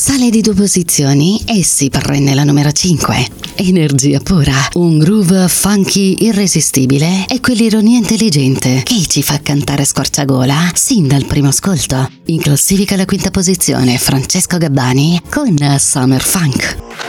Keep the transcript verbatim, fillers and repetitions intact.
Sale di due posizioni e si prende la numero cinque. Energia pura, un groove funky irresistibile e quell'ironia intelligente che ci fa cantare squarciagola sin dal primo ascolto. In classifica alla quinta posizione Francesco Gabbani con Summer Funk.